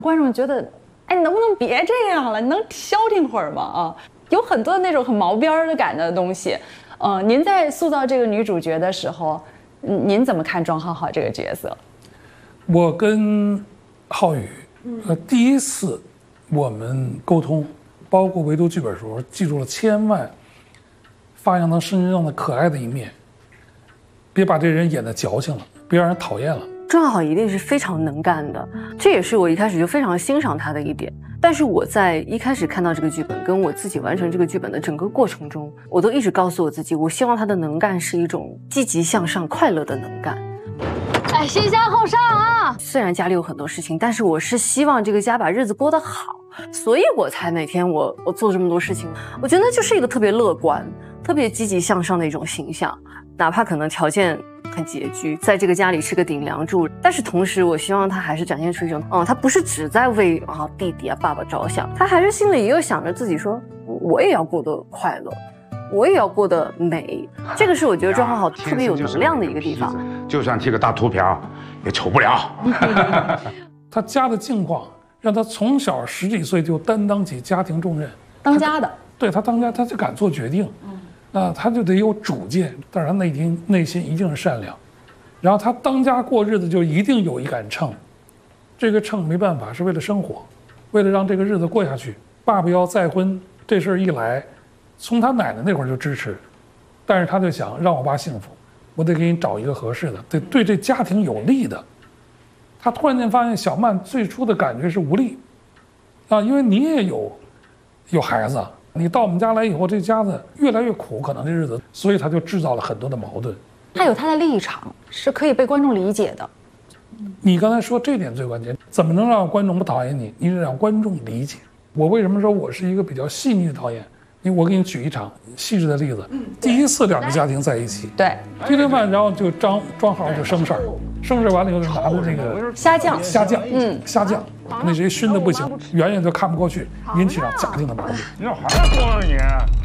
观众觉得，哎，能不能别这样了？你能消停会儿吗？啊，有很多那种很毛边的感的东西。您在塑造这个女主角的时候，您怎么看庄浩浩这个角色？ 我跟浩宇，第一次我们沟通，包括围读剧本的时候，记住了千万发扬他身上的可爱的一面，别把这人演得矫情了，别让人讨厌了。 庄浩浩一定是非常能干的，这也是我一开始就非常欣赏他的一点。但是我在一开始看到这个剧本，跟我自己完成这个剧本的整个过程中，我都一直告诉我自己，我希望他的能干是一种积极向上、快乐的能干。 哎，先下后上啊！ 虽然家里有很多事情，但是我是希望这个家把日子过得好，所以我才每天我做这么多事情。我觉得就是一个特别乐观、特别积极向上的一种形象，哪怕可能条件很拮据，在这个家里是个顶梁柱，但是同时我希望他还是展现出一种，他不是只在为弟弟啊爸爸着想，他还是心里也有想着自己说，我也要过得快乐，我也要过得美。这个是我觉得庄浩浩特别有能量的一个地方。 就算剃个大秃瓢，也丑不了。 他家的境况让他从小10几岁就担当起家庭重任， 当家的， 对他当家，他就敢做决定。他就得有主见，但是他内心一定是善良，然后他当家过日子就一定有一杆秤，这个秤没办法是为了生活，为了让这个日子过下去。爸爸要再婚这事儿一来，从他奶奶那会儿就支持，但是他就想让我爸幸福，我得给你找一个合适的，得对这家庭有利的。他突然间发现小曼最初的感觉是无力，因为你也有孩子。你到我们家来以后，这家子越来越苦，可能这日子，所以他就制造了很多的矛盾。 他有他的立场，是可以被观众理解的。 你刚才说这点最关键，怎么能让观众不讨厌你？你得让观众理解。我为什么说我是一个比较细腻的导演？因为我给你举一场细致的例子。第一次2个家庭在一起， 对， 这顿饭，然后就庄浩就生事儿，生事完了以后就拿着那个虾酱， 虾酱。那谁熏的不行，远远就看不过去，引起了家庭的矛盾。 你这还装着你？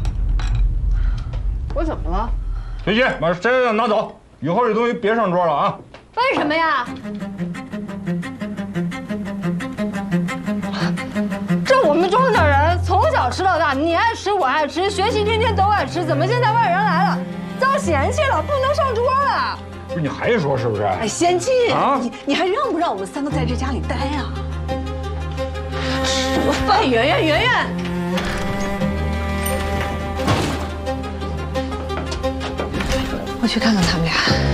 我怎么了？ 学习，把虾酱拿走，以后这东西别上桌了啊！ 为什么呀？这我们庄家人从小吃到大，你爱吃我爱吃，学习天天都爱吃，怎么现在外人来了，遭嫌弃了，不能上桌了？ 不是你还说是不是？ 哎，贤妻啊， 你还让不让我们3个在这家里待啊？吃饭，圆圆，我去看看他们俩。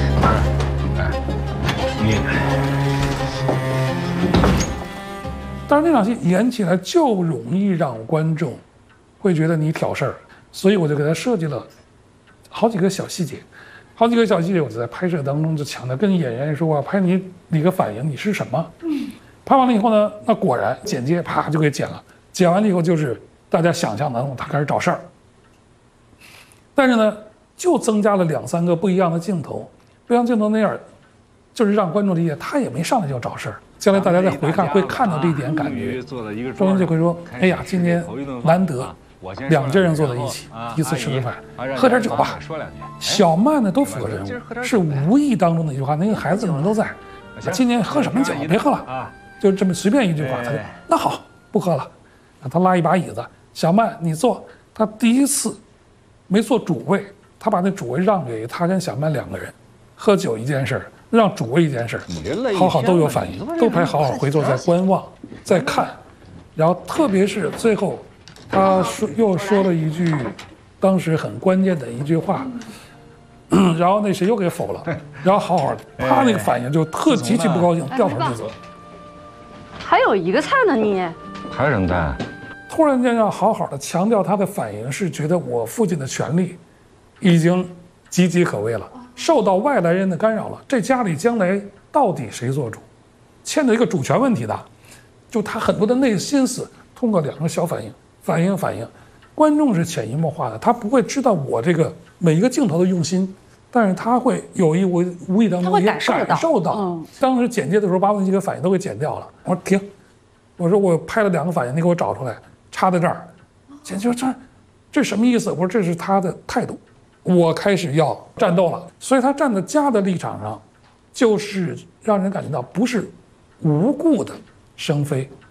但是那场戏演起来就容易让观众会觉得你挑事儿，所以我就给他设计了好几个小细节。我就在拍摄当中就强调，跟演员说我要拍你哪个反应，你是什么。拍完了以后呢，那果然剪接啪就给剪了。剪完了以后就是大家想象当中他开始找事儿，但是呢，就增加了2、3个不一样的镜头，不像镜头那样，就是让观众理解他也没上来就找事儿。将来大家再回看会看到这一点感觉。周星就会说：“哎呀，今天难得2家人坐在一起，第一次吃个饭，喝点酒吧。”小曼呢都符合人物，是无意当中的一句话。那个孩子们都在，今天喝什么酒？别喝了，就这么随便一句话，他就那好，不喝了。他拉一把椅子，小曼你坐。他第一次没坐主位，他把那主位让给他跟小曼2个人，喝酒一件事儿，让主位一件事儿，好好都有反应，都拍好好回头在观望，在看，然后特别是最后，他又说了一句，当时很关键的一句话。然后那谁又给否了，然后好好的，他那个反应就极其不高兴，掉头就走。 还有1个菜呢，你还有什么菜？ 突然间让好好的强调他的反应是觉得我父亲的权力已经岌岌可危了，受到外来人的干扰了，这家里将来到底谁做主，牵扯一个主权问题的，就他很多的内心思通过2个小反应，观众是潜移默化的，他不会知道我这个每一个镜头的用心。但是他会有意无意当中也感受到，当时剪接的时候把我那几个反应都给剪掉了。我说停，我说我拍了2个反应，你给我找出来，插在这儿。剪辑说这什么意思？我说这是他的态度，我开始要战斗了。所以他站在家的立场上，就是让人感觉到不是无故的生非，